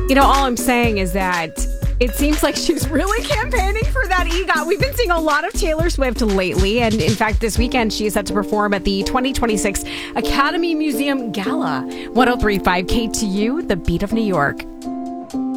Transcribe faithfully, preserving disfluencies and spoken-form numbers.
You know, all I'm saying is that it seems like she's really campaigning for that EGOT. We've been seeing a lot of Taylor Swift lately. And in fact, this weekend, she is set to perform at the twenty twenty-six Academy Museum Gala. one oh three point five K T U, the beat of New York.